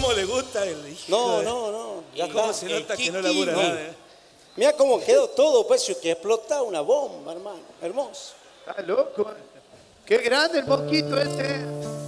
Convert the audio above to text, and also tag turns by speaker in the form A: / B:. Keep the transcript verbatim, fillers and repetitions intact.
A: cómo le gusta el hijo.
B: No,
A: de-
B: no, no. Ya
A: ¿Cómo
B: está.
A: se nota
C: el
A: que no
C: Kiki,
A: labura
C: no.
A: nada? eh?
B: Mira cómo quedó todo, pues, que explota una bomba, hermano. Hermoso.
D: Está loco. Qué grande el mosquito este.